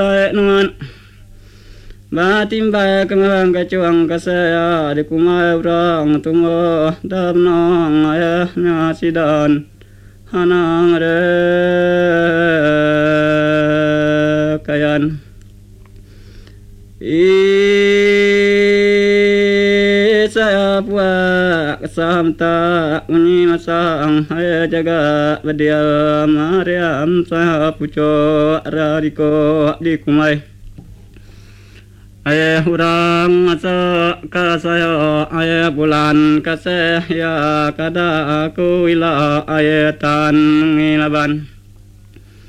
nungan batimba kang kacuang kasaya di kumai urang tungo damnong ayah nyasidan hanang re kayan saya puak samta unyi masang ayah jaga badia mariam saya puco radiko di kumai ayah urang asa kasaya ayah bulan kasih ya kada aku ila ayah tan ngilaban